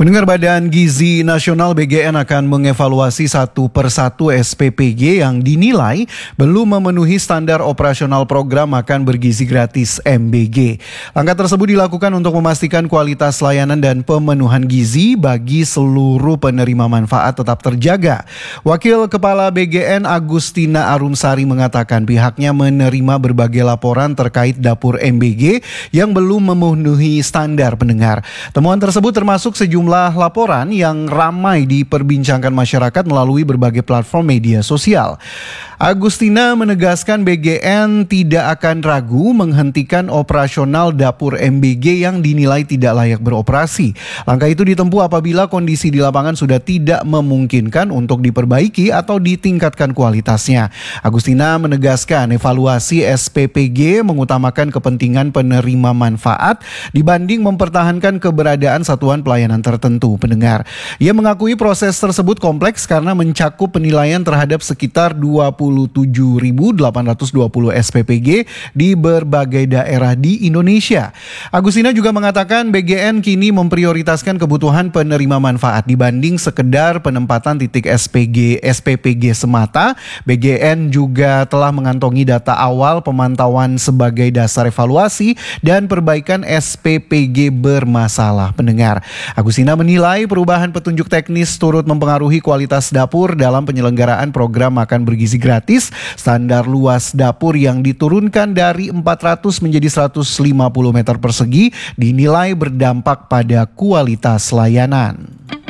Pendengar, Badan Gizi Nasional BGN akan mengevaluasi satu persatu SPPG yang dinilai belum memenuhi standar operasional program makan bergizi gratis MBG. Langkah tersebut dilakukan untuk memastikan kualitas layanan dan pemenuhan gizi bagi seluruh penerima manfaat tetap terjaga. Wakil Kepala BGN Agustina Arumsari mengatakan pihaknya menerima berbagai laporan terkait dapur MBG yang belum memenuhi standar. Pendengar, temuan tersebut termasuk sejumlah laporan yang ramai diperbincangkan masyarakat melalui berbagai platform media sosial. Agustina menegaskan BGN tidak akan ragu menghentikan operasional dapur MBG yang dinilai tidak layak beroperasi. Langkah itu ditempuh apabila kondisi di lapangan sudah tidak memungkinkan untuk diperbaiki atau ditingkatkan kualitasnya. Agustina menegaskan evaluasi SPPG mengutamakan kepentingan penerima manfaat dibanding mempertahankan keberadaan satuan pelayanan tertentu. Pendengar, ia mengakui proses tersebut kompleks karena mencakup penilaian terhadap sekitar 27.820 SPPG di berbagai daerah di Indonesia. Agustina juga mengatakan BGN kini memprioritaskan kebutuhan penerima manfaat dibanding sekedar penempatan titik SPPG semata. BGN juga telah mengantongi data awal pemantauan sebagai dasar evaluasi dan perbaikan SPPG bermasalah. Pendengar, Agustina menilai perubahan petunjuk teknis turut mempengaruhi kualitas dapur dalam penyelenggaraan program makan bergizi gratis. Standar luas dapur yang diturunkan dari 400 menjadi 150 meter persegi dinilai berdampak pada kualitas layanan.